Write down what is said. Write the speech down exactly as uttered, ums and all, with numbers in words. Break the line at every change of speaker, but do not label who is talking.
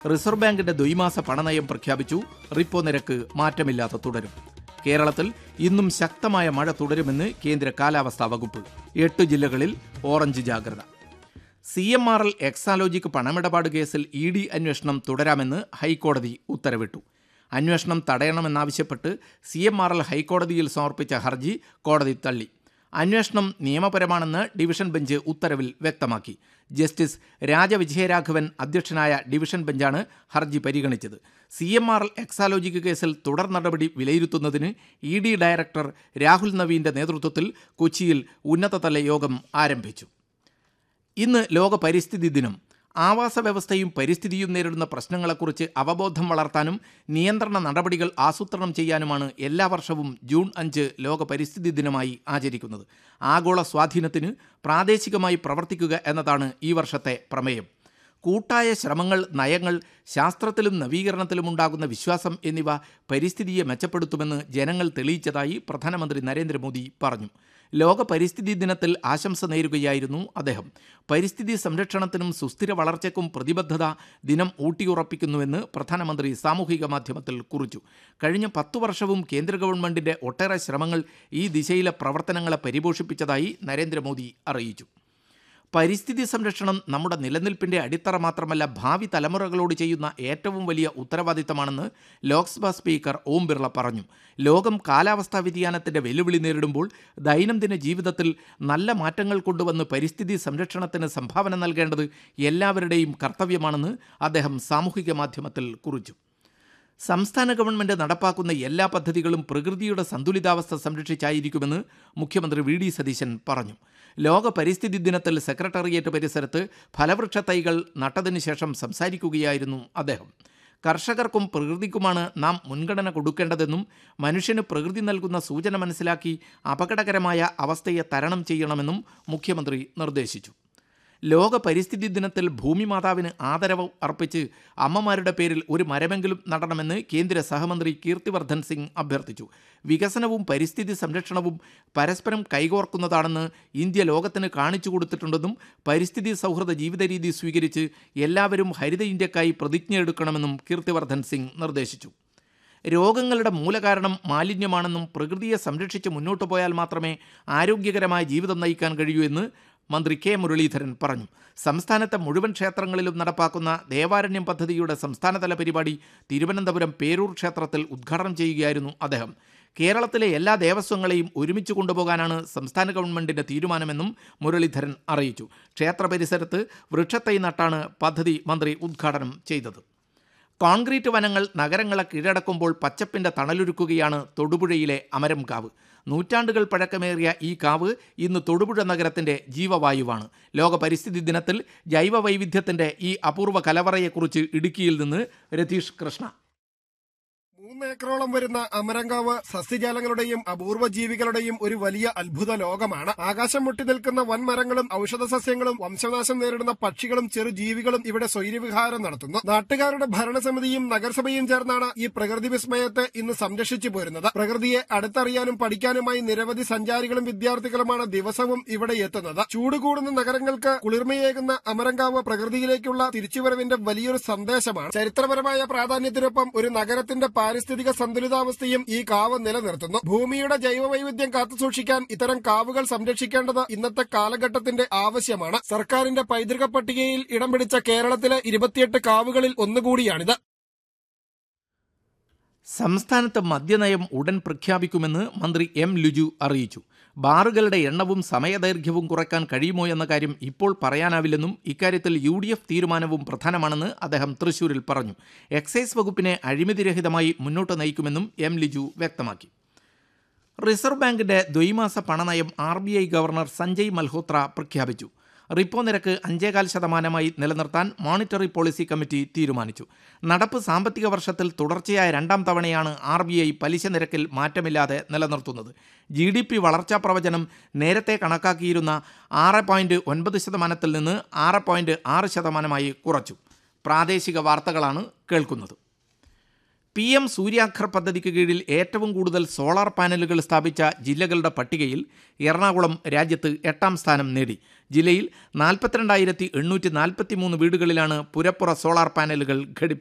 Reserve ബാങ്കിന്റെ ദ്വൈമാസ പണനയം പ്രഖ്യാപിച്ചു. Repo നിരക്ക് മാറ്റമില്ലാതെ തുടരും. കേരളത്തിൽ ഇന്നും ശക്തമായ മഴ തുടരുമെന്ന് കേന്ദ്ര കാലാവസ്ഥാ വകുപ്പ്. എട്ട് ജില്ലകളിൽ ഓറഞ്ച് ജാഗ്രത. C M R L Exalogic പണമിടപാട് കേസിൽ ഇ ഡി അന്വേഷണം തുടരാമെന്ന് ഹൈക്കോടതി ഉത്തരവിട്ടു. അന്വേഷണം തടയണമെന്നാവശ്യപ്പെട്ട് സി എം ആർ എൽ ഹൈക്കോടതിയിൽ സമർപ്പിച്ച ഹർജി കോടതി തള്ളി. അന്വേഷണം നിയമപരമാണെന്ന് ഡിവിഷൻ ബെഞ്ച് ഉത്തരവിൽ വ്യക്തമാക്കി. ജസ്റ്റിസ് രാജവിജയരാഘവൻ അധ്യക്ഷനായ ഡിവിഷൻ ബെഞ്ചാണ് ഹർജി പരിഗണിച്ചത്. C M R L Exalogic കേസിൽ തുടർ നടപടി വിലയിരുത്തുന്നതിന് ഇ ഡി ഡയറക്ടർ രാഹുൽ നവീന്റെ നേതൃത്വത്തിൽ കൊച്ചിയിൽ ഉന്നതതല യോഗം ആരംഭിച്ചു. ഇന്ന് ലോക പരിസ്ഥിതി ദിനം. ആവാസ വ്യവസ്ഥയും പരിസ്ഥിതിയും നേരിടുന്ന പ്രശ്നങ്ങളെക്കുറിച്ച് അവബോധം വളർത്താനും നിയന്ത്രണ നടപടികൾ ആസൂത്രണം ചെയ്യാനുമാണ് എല്ലാ വർഷവും ജൂൺ അഞ്ച് ലോക പരിസ്ഥിതി ദിനമായി ആചരിക്കുന്നത്. ആഗോള സ്വാധീനത്തിന് പ്രാദേശികമായി പ്രവർത്തിക്കുക എന്നതാണ് ഈ വർഷത്തെ പ്രമേയം. കൂട്ടായ ശ്രമങ്ങൾ, നയങ്ങൾ, ശാസ്ത്രത്തിലും നവീകരണത്തിലും ഉണ്ടാകുന്ന വിശ്വാസം എന്നിവ പരിസ്ഥിതിയെ മെച്ചപ്പെടുത്തുമെന്ന് ജനങ്ങൾ തെളിയിച്ചതായി പ്രധാനമന്ത്രി നരേന്ദ്രമോദി പറഞ്ഞു. ലോക പരിസ്ഥിതി ദിനത്തിൽ ആശംസ നേരുകയായിരുന്നു അദ്ദേഹം. പരിസ്ഥിതി സംരക്ഷണത്തിനും സുസ്ഥിര വളർച്ചയ്ക്കും പ്രതിബദ്ധത ദിനം ഊട്ടിയുറപ്പിക്കുന്നുവെന്ന് പ്രധാനമന്ത്രി സാമൂഹിക മാധ്യമത്തിൽ കുറിച്ചു. കഴിഞ്ഞ പത്തു വർഷവും കേന്ദ്ര ഗവൺമെന്റിന്റെ ഒട്ടേറെ ശ്രമങ്ങൾ ഈ ദിശയിലെ പ്രവർത്തനങ്ങളെ പരിപോഷിപ്പിച്ചതായി നരേന്ദ്രമോദി അറിയിച്ചു. പരിസ്ഥിതി സംരക്ഷണം നമ്മുടെ നിലനിൽപ്പിന്റെ അടിത്തറ മാത്രമല്ല, ഭാവി തലമുറകളോട് ചെയ്യുന്ന ഏറ്റവും വലിയ ഉത്തരവാദിത്തമാണെന്ന് ലോക്സഭാ സ്പീക്കർ ഓം ബിർള പറഞ്ഞു. ലോകം കാലാവസ്ഥാ വ്യതിയാനത്തിന്റെ വെല്ലുവിളി നേരിടുമ്പോൾ ദൈനംദിന ജീവിതത്തിൽ നല്ല മാറ്റങ്ങൾ കൊണ്ടുവന്ന് പരിസ്ഥിതി സംരക്ഷണത്തിന് സംഭാവന നൽകേണ്ടത് എല്ലാവരുടെയും കർത്തവ്യമാണെന്ന് അദ്ദേഹം സാമൂഹിക മാധ്യമത്തിൽ കുറിച്ചു. സംസ്ഥാന ഗവൺമെന്റ് നടപ്പാക്കുന്ന എല്ലാ പദ്ധതികളും പ്രകൃതിയുടെ സന്തുലിതാവസ്ഥ സംരക്ഷിച്ചായിരിക്കുമെന്ന് മുഖ്യമന്ത്രി വി ഡി സതീശൻ പറഞ്ഞു. ലോക പരിസ്ഥിതി ദിനത്തിൽ സെക്രട്ടേറിയറ്റ് പരിസരത്ത് ഫലവൃക്ഷ തൈകൾ നട്ടതിനു ശേഷം സംസാരിക്കുകയായിരുന്നു അദ്ദേഹം. കർഷകർക്കും പ്രകൃതിക്കുമാണ് നാം മുൻഗണന കൊടുക്കേണ്ടതെന്നും മനുഷ്യന് പ്രകൃതി നൽകുന്ന സൂചന മനസ്സിലാക്കി അപകടകരമായ അവസ്ഥയെ തരണം ചെയ്യണമെന്നും മുഖ്യമന്ത്രി നിർദ്ദേശിച്ചു. ലോക പരിസ്ഥിതി ദിനത്തിൽ ഭൂമി മാതാവിന് ആദരവ് അർപ്പിച്ച് അമ്മമാരുടെ പേരിൽ ഒരു മരമെങ്കിലും നടണമെന്ന് കേന്ദ്ര സഹമന്ത്രി കീർത്തിവർദ്ധൻ സിംഗ് അഭ്യർത്ഥിച്ചു. വികസനവും പരിസ്ഥിതി സംരക്ഷണവും പരസ്പരം കൈകോർക്കുന്നതാണെന്ന് ഇന്ത്യ ലോകത്തിന് കാണിച്ചു കൊടുത്തിട്ടുണ്ടെന്നും പരിസ്ഥിതി സൗഹൃദ ജീവിത രീതി സ്വീകരിച്ച് എല്ലാവരും ഹരിത ഇന്ത്യക്കായി പ്രതിജ്ഞയെടുക്കണമെന്നും കീർത്തിവർദ്ധൻ സിംഗ് നിർദ്ദേശിച്ചു. രോഗങ്ങളുടെ മൂലകാരണം മാലിന്യമാണെന്നും പ്രകൃതിയെ സംരക്ഷിച്ച് മുന്നോട്ടു പോയാൽ മാത്രമേ ആരോഗ്യകരമായ ജീവിതം നയിക്കാൻ കഴിയൂ എന്ന് മന്ത്രി കെ മുരളീധരൻ പറഞ്ഞു. സംസ്ഥാനത്തെ മുഴുവൻ ക്ഷേത്രങ്ങളിലും നടപ്പാക്കുന്ന ദേവാരണ്യം പദ്ധതിയുടെ സംസ്ഥാനതല പരിപാടി തിരുവനന്തപുരം പേരൂർ ക്ഷേത്രത്തിൽ ഉദ്ഘാടനം ചെയ്യുകയായിരുന്നു അദ്ദേഹം. കേരളത്തിലെ എല്ലാ ദേവസ്വങ്ങളെയും ഒരുമിച്ച് കൊണ്ടുപോകാനാണ് സംസ്ഥാന ഗവൺമെന്റിന്റെ തീരുമാനമെന്നും മുരളീധരൻ അറിയിച്ചു. ക്ഷേത്ര പരിസരത്ത് വൃക്ഷത്തൈ നട്ടാണ് പദ്ധതി മന്ത്രി ഉദ്ഘാടനം ചെയ്തത്. കോൺക്രീറ്റ് വനങ്ങൾ നഗരങ്ങളെ കീഴടക്കുമ്പോൾ പച്ചപ്പിന്റെ തണലൊരുക്കുകയാണ് തൊടുപുഴയിലെ അമരംകാവ്. നൂറ്റാണ്ടുകൾ പഴക്കമേറിയ ഈ കാവ് ഇന്ന് തൊടുപുഴ നഗരത്തിന്റെ ജീവവായുവാണ്. ലോക പരിസ്ഥിതി ദിനത്തിൽ ജൈവ വൈവിധ്യത്തിന്റെ ഈ അപൂർവ കലവറയെക്കുറിച്ച് ഇടുക്കിയിൽ നിന്ന് രതീഷ് കൃഷ്ണ.
മൂന്നേക്കറോളം വരുന്ന അമരങ്കാവ് സസ്യജാലങ്ങളുടെയും അപൂർവ ജീവികളുടെയും ഒരു വലിയ അത്ഭുത ലോകമാണ്. ആകാശം മുട്ടി നിൽക്കുന്ന വൻമരങ്ങളും ഔഷധ സസ്യങ്ങളും വംശനാശം നേരിടുന്ന പക്ഷികളും ചെറുജീവികളും ഇവിടെ സ്വൈര്യവിഹാരം നടത്തുന്നു. നാട്ടുകാരുടെ ഭരണസമിതിയും നഗരസഭയും ചേർന്നാണ് ഈ പ്രകൃതി വിസ്മയത്തെ ഇന്ന് സംരക്ഷിച്ചു പോരുന്നത്. പ്രകൃതിയെ അടുത്തറിയാനും പഠിക്കാനുമായി നിരവധി സഞ്ചാരികളും വിദ്യാർത്ഥികളുമാണ് ദിവസവും ഇവിടെ എത്തുന്നത്. ചൂട് കൂടുന്ന നഗരങ്ങൾക്ക് കുളിർമയേകുന്ന അമരങ്കാവ് പ്രകൃതിയിലേക്കുള്ള തിരിച്ചുവരവിന്റെ വലിയൊരു സന്ദേശമാണ്. ചരിത്രപരമായ പ്രാധാന്യത്തിനൊപ്പം ഒരു നഗരത്തിന്റെ പാരിസ്ഥിതിക സന്തുലിതാവസ്ഥയും ഈ കാവ് നിലനിർത്തുന്നു. ഭൂമിയുടെ ജൈവവൈവിധ്യം കാത്തുസൂക്ഷിക്കാൻ ഇത്തരം കാവുകൾ സംരക്ഷിക്കേണ്ടത് ഇന്നത്തെ കാലഘട്ടത്തിന്റെ ആവശ്യമാണ്. സർക്കാരിന്റെ പൈതൃക പട്ടികയിൽ ഇടം പിടിച്ച കേരളത്തിലെ ഇരുപത്തിയെട്ട് കാവുകളിൽ ഒന്നുകൂടിയാണിത്.
സംസ്ഥാനത്ത് മദ്യനയം ഉടൻ പ്രഖ്യാപിക്കുമെന്ന് മന്ത്രി എം ലിജു അറിയിച്ചു. ബാറുകളുടെ എണ്ണവും സമയദൈർഘ്യവും കുറയ്ക്കാൻ കഴിയുമോ എന്ന കാര്യം ഇപ്പോൾ പറയാനാവില്ലെന്നും ഇക്കാര്യത്തിൽ യു ഡി എഫ് തീരുമാനവും പ്രധാനമാണെന്ന് അദ്ദേഹം തൃശൂരിൽ പറഞ്ഞു. എക്സൈസ് വകുപ്പിനെ അഴിമതിരഹിതമായി മുന്നോട്ട് നയിക്കുമെന്നും എം ലിജു വ്യക്തമാക്കി. റിസർവ് ബാങ്കിന്റെ ദ്വൈമാസ പണനയം R B I governor Sanjay Malhotra പ്രഖ്യാപിച്ചു. റിപ്പോ നിരക്ക് അഞ്ചേകാൽ ശതമാനമായി നിലനിർത്താൻ മോണിറ്ററി പോളിസി കമ്മിറ്റി തീരുമാനിച്ചു. നടപ്പ് സാമ്പത്തിക വർഷത്തിൽ തുടർച്ചയായ രണ്ടാം തവണയാണ് ആർ ബി ഐ പലിശ നിരക്കിൽ മാറ്റമില്ലാതെ നിലനിർത്തുന്നത്. ജി ഡി പി വളർച്ചാ പ്രവചനം നേരത്തെ കണക്കാക്കിയിരുന്ന ആറ് പോയിന്റ് ഒൻപത് ശതമാനത്തിൽ നിന്ന് ആറ് പോയിന്റ് ആറ് ശതമാനമായി കുറച്ചു. പ്രാദേശിക വാർത്തകളാണ് കേൾക്കുന്നത്. പി എം സൂര്യാഘർ പദ്ധതിക്ക് കീഴിൽ ഏറ്റവും കൂടുതൽ സോളാർ പാനലുകൾ സ്ഥാപിച്ച ജില്ലകളുടെ പട്ടികയിൽ എറണാകുളം രാജ്യത്ത് എട്ടാം സ്ഥാനം നേടി. ജില്ലയിൽ നാൽപ്പത്തിരണ്ടായിരത്തി എണ്ണൂറ്റി നാൽപ്പത്തി മൂന്ന് വീടുകളിലാണ് പുരപ്പുറ സോളാർ പാനലുകൾ ഘടിപ്പിച്ചത്.